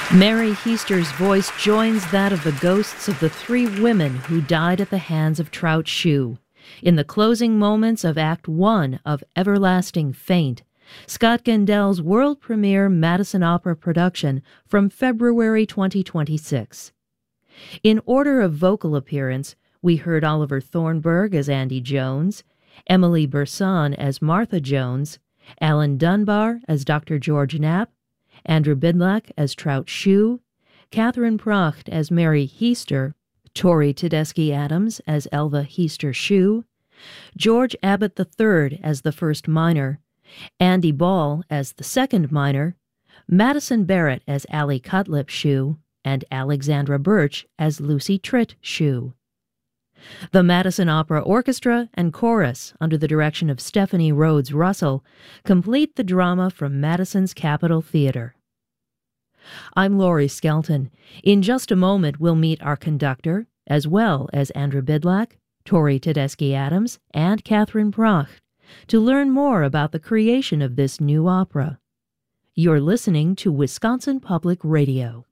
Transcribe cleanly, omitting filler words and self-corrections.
Mary Heaster's voice joins that of the ghosts of the three women who died at the hands of Trout Shue. In the closing moments of Act One of Everlasting Faint, Scott Gendell's world premiere Madison Opera production from February 2026. In order of vocal appearance, we heard Oliver Thornburg as Andy Jones, Emily Berson as Martha Jones, Alan Dunbar as Dr. George Knapp, Andrew Bidlack as Trout Shue, Catherine Pracht as Mary Heaster, Tori Tedeschi Adams as Elva Heaster Shue, George Abbott III as the first miner, Andy Ball as the second miner, Madison Barrett as Allie Cutlip Shue, and Alexandra Birch as Lucy Tritt Shue. The Madison Opera Orchestra and Chorus, under the direction of Stephanie Rhodes Russell, complete the drama from Madison's Capitol Theater. I'm Laurie Skelton. In just a moment, we'll meet our conductor, as well as Andrew Bidlack, Tori Tedeschi Adams, and Catherine Pracht, to learn more about the creation of this new opera. You're listening to Wisconsin Public Radio.